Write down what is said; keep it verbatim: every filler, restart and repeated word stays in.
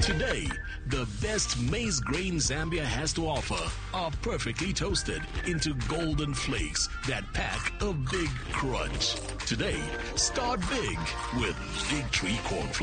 Today, the best maize grain Zambia has to offer are perfectly toasted into golden flakes that pack a big crunch. Today, start big with Big Tree Corn Flakes.